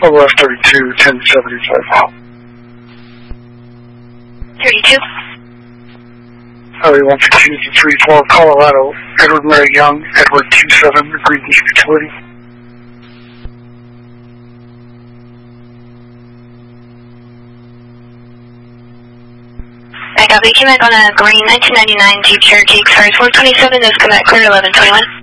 OF 32, 1075. 32. Highway 152-34, Colorado, Edward Mary Young, Edward 27, Green Leaf Utility. I copy. Came back on a green 1999 Jeep Cherokee, cars 427, is come back clear 1121.